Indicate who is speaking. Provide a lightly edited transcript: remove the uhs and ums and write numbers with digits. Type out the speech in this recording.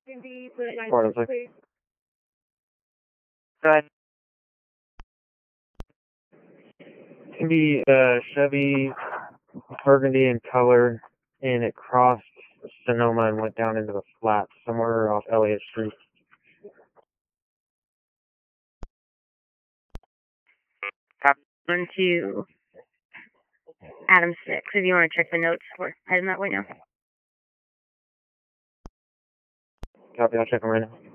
Speaker 1: Pardon, please. Go ahead. It's gonna be Chevy burgundy in color, and it crossed Sonoma and went down into the flats somewhere off Elliott Street.
Speaker 2: Copy. 1 to Adam 6, if you want to check the notes, we're heading that way now.
Speaker 1: Copy, I'll check them right now.